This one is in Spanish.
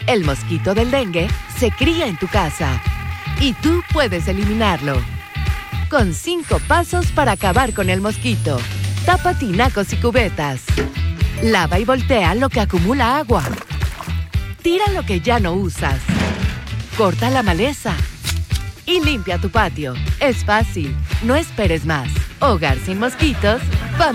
El mosquito del dengue se cría en tu casa y tú puedes eliminarlo. Con 5 pasos para acabar con el mosquito. Tapa tinacos y cubetas. Lava y voltea lo que acumula agua. Tira lo que ya no usas. Corta la maleza. Y limpia tu patio. Es fácil. No esperes más. Hogar sin mosquitos